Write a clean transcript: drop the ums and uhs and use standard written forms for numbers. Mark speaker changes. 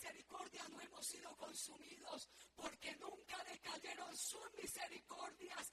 Speaker 1: misericordia no hemos sido consumidos, porque nunca decayeron sus misericordias